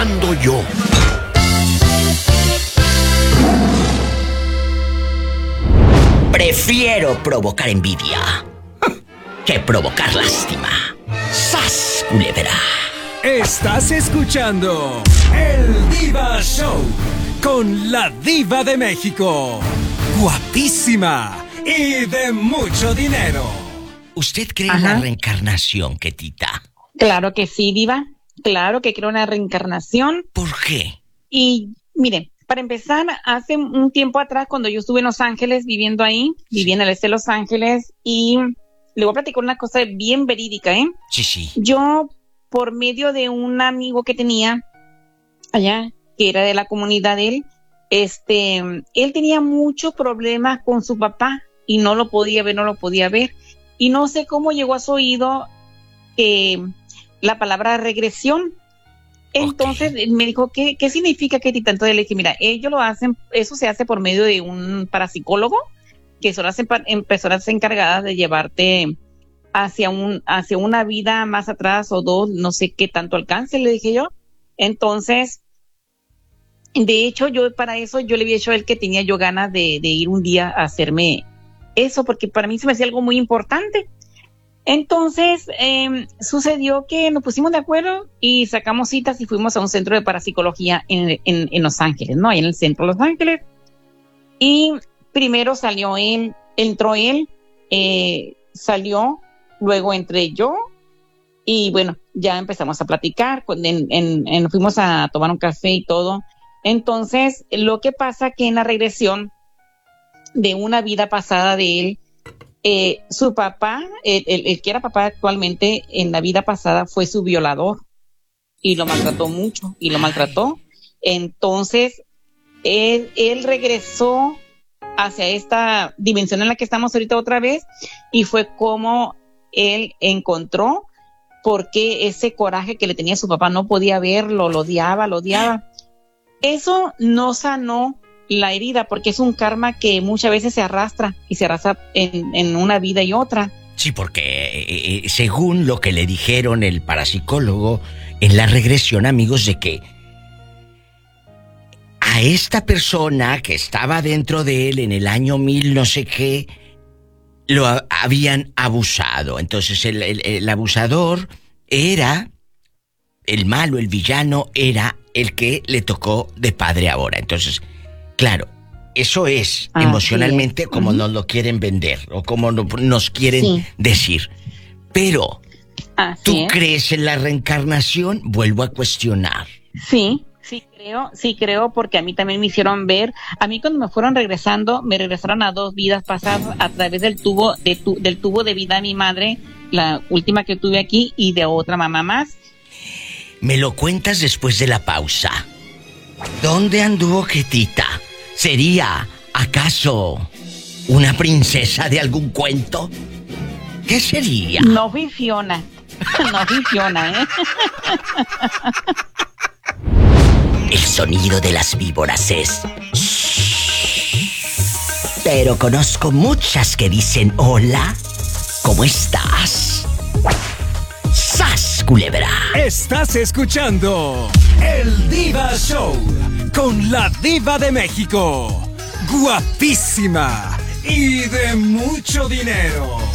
mando yo. Prefiero provocar envidia que provocar lástima. ¡Sas, culebra! Estás escuchando El Diva Show con la Diva de México. Guapísima y de mucho dinero. ¿Usted cree en la reencarnación, Ketita? Claro que sí, Diva. Claro que creo en la reencarnación. ¿Por qué? Y mire, para empezar, hace un tiempo atrás, cuando yo estuve en Los Ángeles, viviendo ahí, viví en el este de Los Ángeles, y le voy a platicar una cosa bien verídica, ¿eh? Sí. Yo, por medio de un amigo que tenía allá, que era de la comunidad de él, él tenía muchos problemas con su papá y no lo podía ver. Y no sé cómo llegó a su oído la palabra regresión. Entonces me dijo, ¿qué significa, Ketita? Entonces le dije, mira, ellos lo hacen, eso se hace por medio de un parapsicólogo, que son las personas encargadas de llevarte hacia una vida más atrás o dos, no sé qué tanto alcance, le dije yo. Entonces, de hecho, para eso yo le había dicho a él que tenía yo ganas de ir un día a hacerme eso, porque para mí se me hacía algo muy importante. Entonces, sucedió que nos pusimos de acuerdo y sacamos citas y fuimos a un centro de parapsicología en Los Ángeles, ¿no? Ahí en el centro de Los Ángeles. Y primero entró él, salió, luego entré yo, y bueno, ya empezamos a platicar, fuimos a tomar un café y todo. Entonces, lo que pasa que en la regresión de una vida pasada de él, su papá, el que era papá actualmente, en la vida pasada fue su violador y lo maltrató mucho y lo maltrató. Entonces él regresó hacia esta dimensión en la que estamos ahorita otra vez, y fue como él encontró porque ese coraje que le tenía a su papá no podía verlo, lo odiaba. Eso no sanó la herida, porque es un karma que muchas veces se arrastra en una vida y otra. Sí, porque según lo que le dijeron el parapsicólogo en la regresión, amigos, de que a esta persona que estaba dentro de él en el año 1000 no sé qué, lo habían abusado. Entonces el abusador era el malo, el villano era el que le tocó de padre ahora. Entonces, claro, eso es emocionalmente como nos lo quieren vender o como nos quieren decir. Pero, ¿tú crees en la reencarnación? Vuelvo a cuestionar. Sí creo, porque a mí también me hicieron ver. A mí cuando me fueron regresando, me regresaron a 2 vidas pasadas a través del tubo de vida de mi madre, la última que tuve aquí, y de otra mamá más. Me lo cuentas después de la pausa. ¿Dónde anduvo Ketita? ¿Sería acaso una princesa de algún cuento? ¿Qué sería? No fui Fiona, ¿eh? El sonido de las víboras es... Pero conozco muchas que dicen hola, ¿cómo estás? ¡Sas, culebra! Estás escuchando El Diva Show con la Diva de México. Guapísima y de mucho dinero.